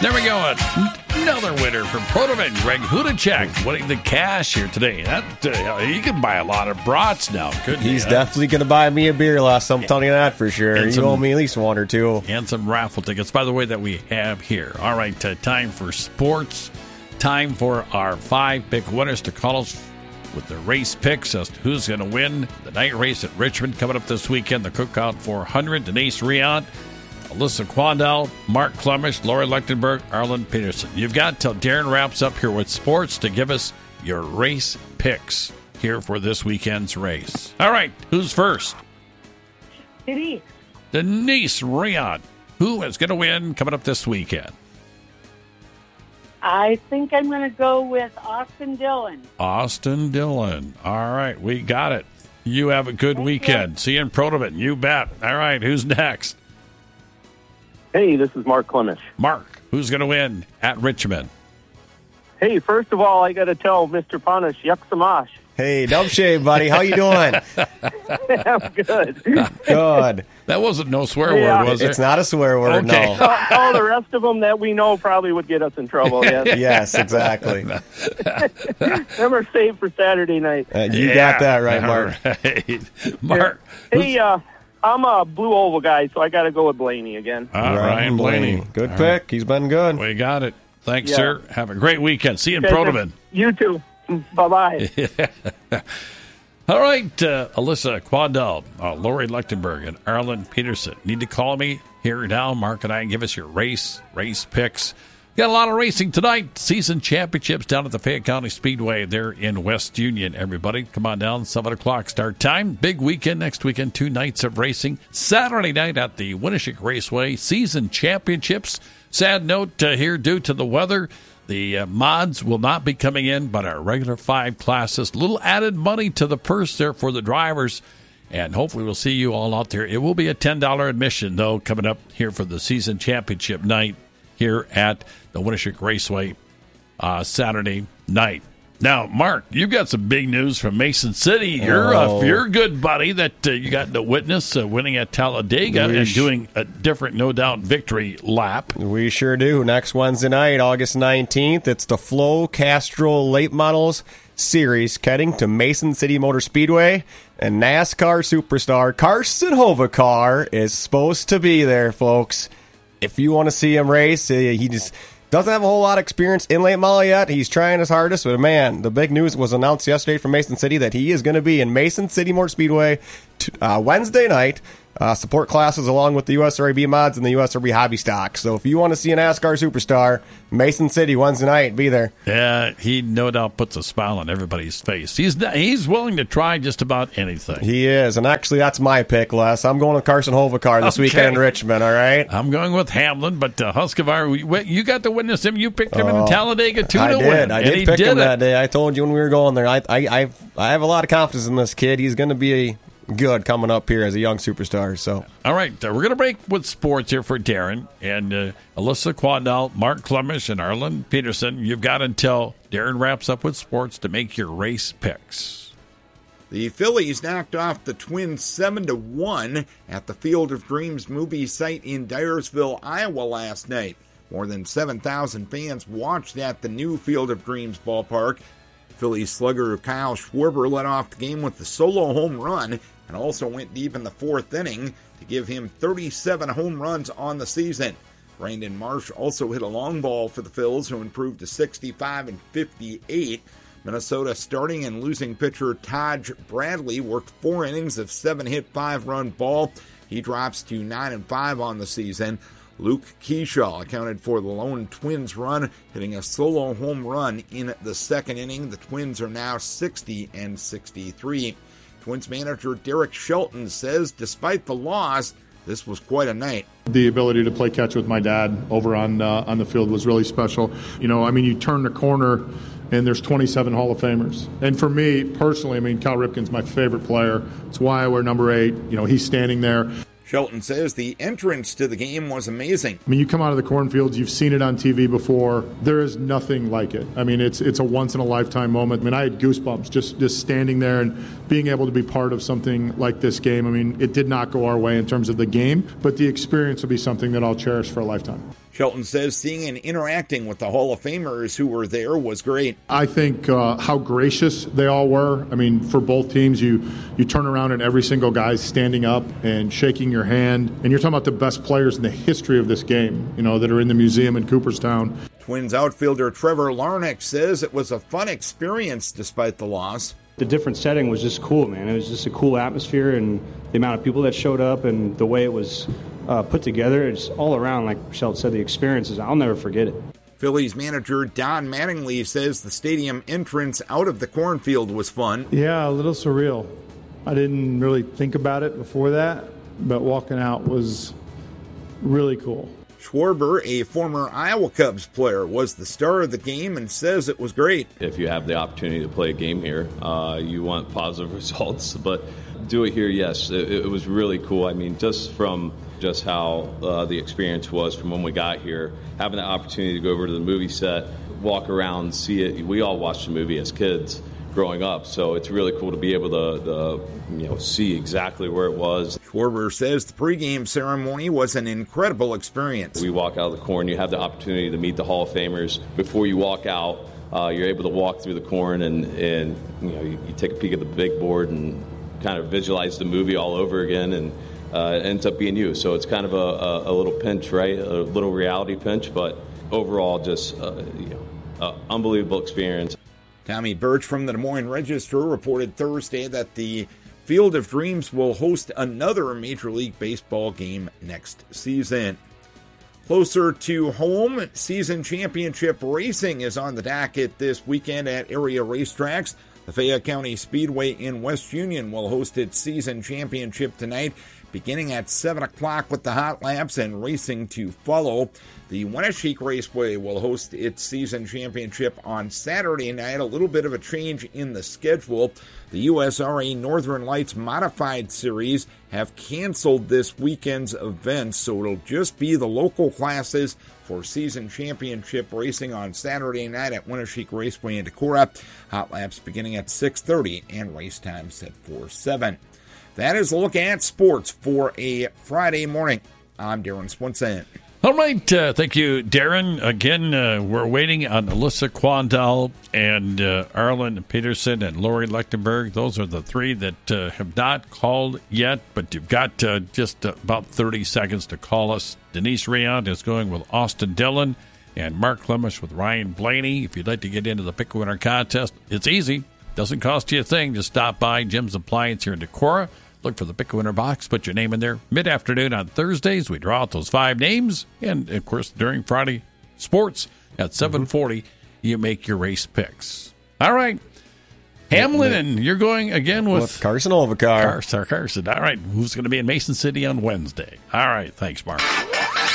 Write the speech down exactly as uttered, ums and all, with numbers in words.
There we go. Another winner from Protoman, Greg Hudacek, winning the cash here today. That uh, he can buy a lot of brats now, couldn't he? He's definitely going to buy me a beer, Les. I'm telling you that for sure. And You some- owe me at least one or two. And some raffle tickets, by the way, that we have here. All right, uh, time for sports. Time for our five pick winners to call us with the race picks as to who's going to win the night race at Richmond coming up this weekend. The Cookout four hundred, Denise Riant, Alyssa Quandell, Mark Clemish, Lori Lechtenberg, Arlen Peterson. You've got till Darren wraps up here with sports to give us your race picks here for this weekend's race. All right, who's first? Denise. Denise Riant. Who is going to win coming up this weekend? I think I'm going to go with Austin Dillon. Austin Dillon. All right, we got it. You have a good Thank weekend. you. See you in Protoman. You bet. All right, who's next? Hey, this is Mark Clemish. Mark, who's going to win at Richmond? Hey, first of all, I got to tell Mister Punish, yuck samash. Hey, Dub Shave, buddy. How you doing? I'm good. Good. That wasn't no swear Yeah. word, was it? It's not a swear word, Okay. no. all, all the rest of them that we know probably would get us in trouble. Yes. Yes, exactly. Them are saved for Saturday night. Uh, you Yeah. got that right, All Mark. right. Mark. Hey, uh, I'm a blue oval guy, so I got to go with Blaney again. All right, Ryan Blaney. Good All pick. right. He's been good. We got it. Thanks, Yeah. sir. Have a great weekend. See you in Okay, Protoman. You too. Bye-bye. All right, uh, Alyssa Quandell, uh, Lori Lechtenberg, and Arlen Peterson. Need to call me here now, Mark and I, and give us your race, race picks. Got a lot of racing tonight. Season championships down at the Fayette County Speedway there in West Union, everybody. Come on down, seven o'clock start time. Big weekend next weekend, two nights of racing. Saturday night at the Winneshiek Raceway, season championships. Sad note uh, here due to the weather. The uh, mods will not be coming in, but our regular five classes. Little added money to the purse there for the drivers, and hopefully we'll see you all out there. It will be a ten dollars admission, though, coming up here for the season championship night here at the Winneshiek Raceway uh, Saturday night. Now, Mark, you've got some big news from Mason City. You're Oh. uh, you're a good buddy that uh, you got to witness uh, winning at Talladega We and sh- doing a different, no doubt, victory lap. We sure do. Next Wednesday night, August nineteenth, it's the Flo Castro Late Models Series heading to Mason City Motor Speedway. And NASCAR superstar Carson Hovacar is supposed to be there, folks. If you want to see him race, uh, he just doesn't have a whole lot of experience in late model yet. He's trying his hardest, but man, the big news was announced yesterday from Mason City that he is going to be in Mason City Motor Speedway t- uh, Wednesday night. Uh, support classes along with the U S R B mods and the U S R B hobby stock. So if you want to see a NASCAR superstar, Mason City Wednesday night, be there. Yeah, he no doubt puts a smile on everybody's face. He's not, he's willing to try just about anything. He is, and actually that's my pick, Les. I'm going with Carson Hovacar this Okay. weekend in Richmond. All right. I'm going with Hamlin, but uh, Husqvarna, we- you got to witness him. You picked him in Oh, Talladega too I to did. win. I and did he pick did him it. that day. I told you when we were going there. I I I've, I have a lot of confidence in this kid. He's going to be good coming up here as a young superstar. So All right, uh, we're going to break with sports here for Darren and uh, Alyssa Quandell, Mark Clemish, and Arlen Peterson. You've got until Darren wraps up with sports to make your race picks. The Phillies knocked off the Twins seven to one at the Field of Dreams movie site in Dyersville, Iowa last night. More than seven thousand fans watched at the new Field of Dreams ballpark. Phillies slugger Kyle Schwarber led off the game with the solo home run and also went deep in the fourth inning to give him thirty-seven home runs on the season. Brandon Marsh also hit a long ball for the Phils, who improved to sixty-five and fifty-eight. Minnesota starting and losing pitcher Taj Bradley worked four innings of seven-hit, five-run ball. He drops to nine and five on the season. Luke Keyshaw accounted for the lone Twins run, hitting a solo home run in the second inning. The Twins are now sixty and sixty-three. Twins manager Derek Shelton says despite the loss, this was quite a night. The ability to play catch with my dad over on uh, on the field was really special. You know, I mean, you turn the corner and there's twenty-seven Hall of Famers. And for me personally, I mean, Cal Ripken's my favorite player. It's why I wear number eight. You know, he's standing there. Shelton says the entrance to the game was amazing. I mean, you come out of the cornfields, you've seen it on T V before. There is nothing like it. I mean, it's it's a once-in-a-lifetime moment. I mean, I had goosebumps just, just standing there and being able to be part of something like this game. I mean, it did not go our way in terms of the game, but the experience will be something that I'll cherish for a lifetime. Shelton says seeing and interacting with the Hall of Famers who were there was great. I think uh, how gracious they all were. I mean, for both teams, you you turn around and every single guy's standing up and shaking your hand. And you're talking about the best players in the history of this game, you know, that are in the museum in Cooperstown. Twins outfielder Trevor Larnach says it was a fun experience despite the loss. The different setting was just cool, man. It was just a cool atmosphere, and the amount of people that showed up and the way it was uh, put together, it's all around, like Shelton said, the experiences. I'll never forget it. Phillies manager Don Mattingly says the stadium entrance out of the cornfield was fun. Yeah, a little surreal. I didn't really think about it before that, but walking out was really cool. Schwarber, a former Iowa Cubs player, was the star of the game and says it was great. If you have the opportunity to play a game here, uh, you want positive results, but do it here, yes. It, it was really cool. I mean, just from just how uh, the experience was from when we got here, having the opportunity to go over to the movie set, walk around, see it. We all watched the movie as kids growing up, so it's really cool to be able to, to you know, see exactly where it was. Schwarber says the pregame ceremony was an incredible experience. We walk out of the corn, you have the opportunity to meet the Hall of Famers. Before you walk out, uh, you're able to walk through the corn and, and you know, you, you take a peek at the big board and kind of visualize the movie all over again, and uh, it ends up being you. So it's kind of a, a, a little pinch, right? A little reality pinch, but overall just uh, you know, uh, unbelievable experience. Tommy Birch from the Des Moines Register reported Thursday that the Field of Dreams will host another Major League Baseball game next season. Closer to home, season championship racing is on the docket this weekend at area racetracks. The Fayette County Speedway in West Union will host its season championship tonight, beginning at seven o'clock with the hot laps and racing to follow. The Wenatchee Raceway will host its season championship on Saturday night, a little bit of a change in the schedule. The U S R A Northern Lights Modified Series have canceled this weekend's events, so it'll just be the local classes for season championship racing on Saturday night at Wenatchee Raceway in Decorah. Hot laps beginning at six thirty and race time set for seven. That is a look at sports for a Friday morning. I'm Darren Swinson. All right. Uh, thank you, Darren. Again, uh, we're waiting on Alyssa Quandall and uh, Arlen Peterson and Lori Lechtenberg. Those are the three that uh, have not called yet, but you've got uh, just about thirty seconds to call us. Denise Riant is going with Austin Dillon and Mark Clemish with Ryan Blaney. If you'd like to get into the Pick a Winner contest, it's easy. Doesn't cost you a thing. Just stop by Jim's Appliance here in Decorah. Look for the Pick a Winner box. Put your name in there. Mid-afternoon on Thursdays, we draw out those five names. And, of course, during Friday sports at seven forty, mm-hmm. you make your race picks. All right. Hamlin, and you're going again with, with Carson Ovicar. Carson, Carson. All right. Who's going to be in Mason City on Wednesday? All right. Thanks, Mark.